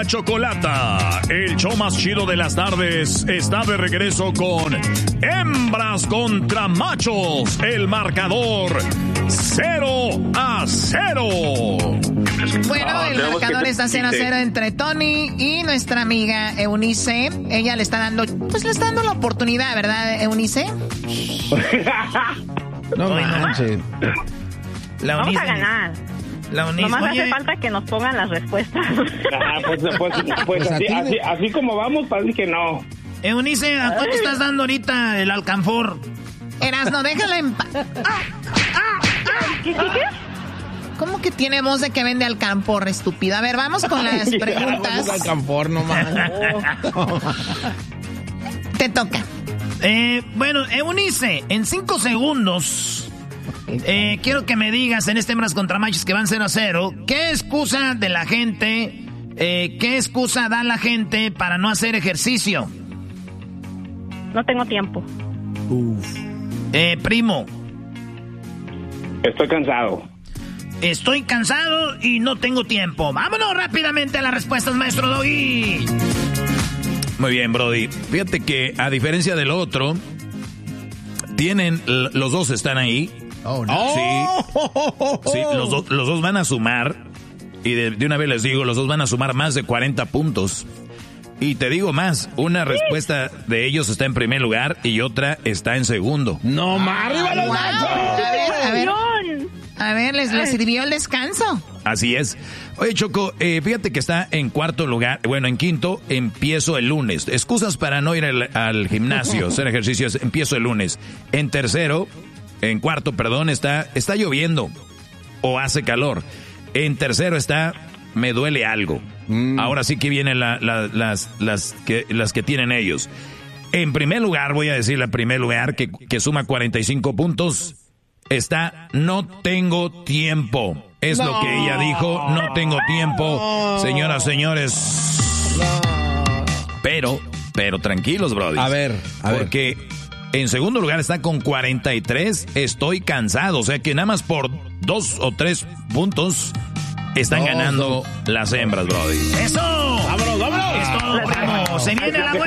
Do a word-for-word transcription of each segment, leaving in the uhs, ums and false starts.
la Chocolata. El show más chido de las tardes está de regreso con Hembras contra Machos. El marcador cero a cero. Bueno, el marcador está cero a cero entre Tony y nuestra amiga Eunice. Ella le está dando, pues le está dando la oportunidad, ¿verdad, Eunice? No manches. La Vamos a ganar. La Eunice, Nomás oye, hace falta que nos pongan las respuestas. Ah, pues, pues, pues, pues así, así, así como vamos, parece que no. Eunice, ¿a cuánto estás dando ahorita el alcanfor? Erasno, déjala en paz. ¿Qué, qué, qué? ¿Cómo que tiene voz de que vende alcanfor, estúpida? A ver, vamos con las preguntas. Alcanfor, no mames. Te toca. Eh, bueno, Eunice, en cinco segundos, eh, quiero que me digas en este Hembras contra Machos que van cero a cero, ¿qué excusa de la gente, eh, qué excusa da la gente para no hacer ejercicio? No tengo tiempo. Uf. Eh, primo. Estoy cansado. Estoy cansado y no tengo tiempo. Vámonos rápidamente a las respuestas, maestro Doggy. Muy bien, Brody. Fíjate que a diferencia del otro, tienen, los dos están ahí. Oh, no. Sí, sí los, do, los dos van a sumar. Y de, de una vez les digo, los dos van a sumar más de cuarenta puntos. Y te digo más, una respuesta de ellos está en primer lugar y otra está en segundo. ¡No más! ¡Arriba los machos! A ver, a ver. A ver, ¿les, les sirvió el descanso? Así es. Oye, Choco, eh, fíjate que está en cuarto lugar. Bueno, en quinto, empiezo el lunes. Excusas para no ir al, al gimnasio, hacer ejercicios, empiezo el lunes. En tercero, en cuarto, perdón, está, está lloviendo o hace calor. En tercero está, me duele algo. Mm. Ahora sí que vienen la, la, las, las, que, las que tienen ellos. En primer lugar, voy a decir en primer lugar, que, que suma cuarenta y cinco puntos. Está, no tengo tiempo. Es no. lo que ella dijo, no tengo tiempo. Señoras, señores. No. Pero, pero tranquilos, brody. A ver, a Porque ver. En segundo lugar está con cuarenta y tres, estoy cansado. O sea que nada más por dos o tres puntos están no, ganando no. las hembras, brody. ¡Eso! ¡Vámonos, vámonos! ¡Esto, vamos! ¡Se viene la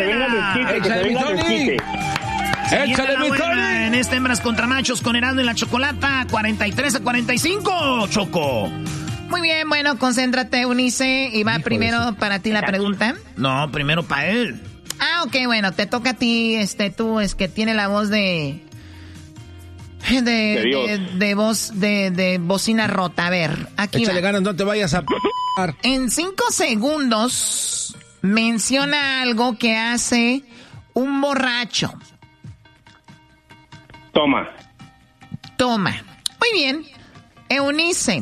buena! ¡Échale, mi Tony! En este Hembras contra Machos con Erasmo y la Chocolata, cuarenta y tres a cuarenta y cinco, Choco. Muy bien, bueno, concéntrate, Eunice, y va Hijo primero para ti la pregunta. No, primero para él. Ah, ok, bueno, te toca a ti, este, tú, es que tiene la voz de... De, de, de, de voz, de, de bocina rota. A ver, aquí Échale va. ganas, no te vayas a... p***. En cinco segundos, menciona algo que hace un borracho. Toma. Toma. Muy bien. Eunice,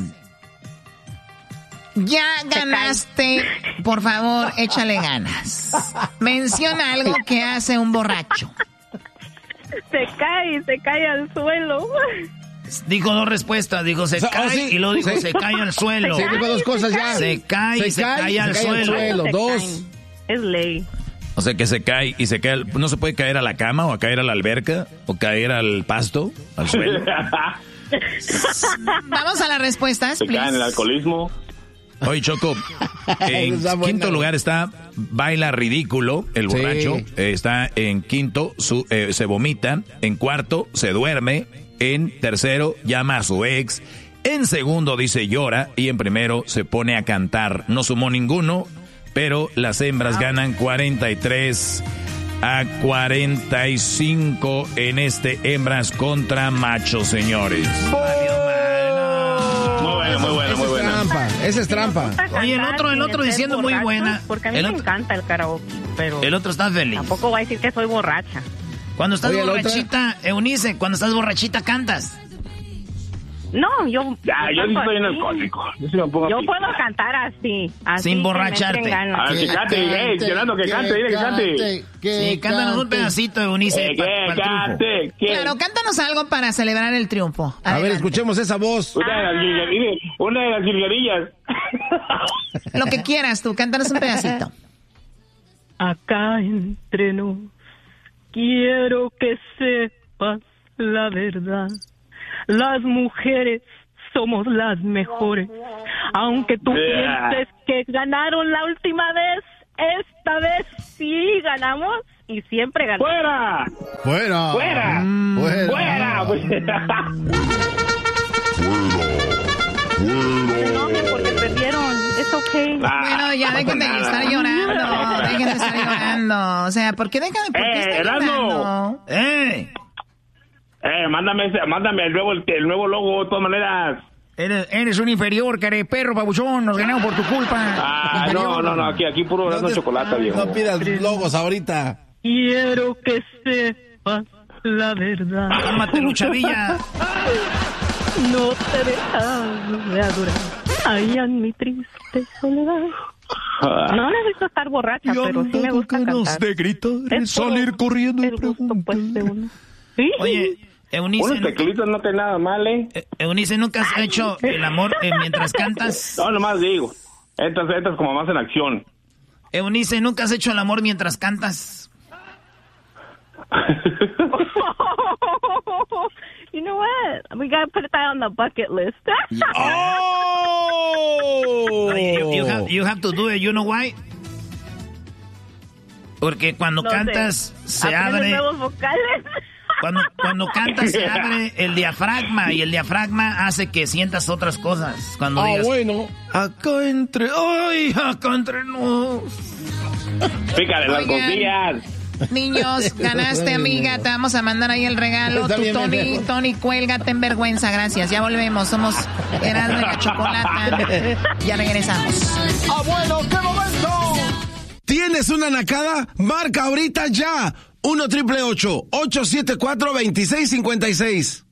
ya ganaste. Por favor, échale ganas. Menciona algo que hace un borracho. Se cae, se cae al suelo. Dijo dos respuestas, dijo se o sea, cae oh, sí, y luego dijo sí. se cae al suelo. Sí, dijo dos cosas ya. Se cae se y se cae, cae, al, se cae suelo. al suelo. Dos. Caen. Es ley. O sea que se cae y se cae, no se puede caer a la cama o a caer a la alberca o caer al pasto, al suelo. Vamos a las respuestas, Se please. cae en el alcoholismo. Oye, Choco, en quinto lugar está baila ridículo, el borracho. Sí. Eh, está en quinto, su, eh, se vomita. En cuarto, se duerme. En tercero, llama a su ex. En segundo, dice llora. Y en primero, se pone a cantar. No sumó ninguno, pero las hembras ganan cuarenta y tres a cuarenta y cinco en este hembras contra machos, señores. Muy bueno, muy bueno. Esa es trampa. Oye, el otro, el otro diciendo muy buena. Porque a mí el me otro, encanta el karaoke, pero... El otro está feliz. Tampoco voy a decir que soy borracha. Cuando estás Oye, borrachita, Eunice, cuando estás borrachita, cantas. No, yo... Ya, yo sí soy un alcohólico. Yo, sí me pongo yo así. puedo cantar así. así Sin borracharte. Ah, que cante, eh, Fernando, que cante, dile que cante. Sí, cántanos un pedacito, Eunice. Que cante, que... Claro, cántanos algo para celebrar el triunfo. Adelante. A ver, escuchemos esa voz. Una de las jilguerillas. Una de las jilguerillas. Lo que quieras tú, cántanos un pedacito. Acá entre nos, quiero que sepas la verdad. Las mujeres somos las mejores. Aunque tú yeah. pienses que ganaron la última vez. esta vez sí ganamos y siempre ganamos. ¡Fuera! ¡Fuera! ¡Fuera! Mm, ¡Fuera! ¡Fuera! ¡Fuera! No, porque perdieron. Es okay. Ah, bueno, ya dejen de estar llorando. Dejen de estar llorando. O sea, ¿por qué dejan de por qué Eh, están llorando? ¡Eh! Eh, mándame, ese, mándame el nuevo, el, el nuevo logo, de todas maneras. Eres, eres un inferior, care perro, babuchón. Nos ganamos por tu culpa. Ah, inferior. no, no, no. Aquí, aquí puro no, no chocolate, viejo. No pidas logos ahorita. Quiero que sepas la verdad. Cálmate, Luchavilla. No te dejas de adorar. Ay, en mi triste soledad. No necesito estar borracha, pero sí me gusta cantar. de gritar, Es salir corriendo y el gusto, pues, de uno. ¿Sí? Oye, Eunice, Unos tequilitos no te nada mal, ¿eh? eh, Eunice, ¿nunca has hecho el amor eh, mientras cantas? No, nomás digo. Estas, estas como más en acción. Eunice, ¿nunca has hecho el amor mientras cantas? You know what? We gotta put that on the bucket list. ¡Oh! Oye, you, you have, you have to do it, you know why? Porque cuando No cantas sé. se Aprende abre... nuevos vocales. Cuando, cuando cantas se abre el diafragma y el diafragma hace que sientas otras cosas. Cuando Ah, digas, bueno. acá entre... ¡Ay, acá entre nos! Pícale las Oigan. cosillas. Niños, ganaste, amiga. Te vamos a mandar ahí el regalo. Está Tú, bien, Tony, bien. Tony, cuélgate en vergüenza. Gracias. Ya volvemos. Somos Erasmo y la Chocolata. Ya regresamos. ¡Ah, bueno! ¡Qué momento! ¿Tienes una nacada? Marca ahorita ya. uno triple ocho, ocho siete cuatro, dos seis cinco seis.